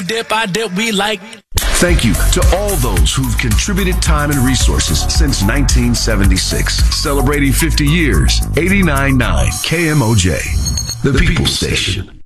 dip, we like. Thank you to all those who've contributed time and resources since 1976. Celebrating 50 years, 89.9 KMOJ, the People Station.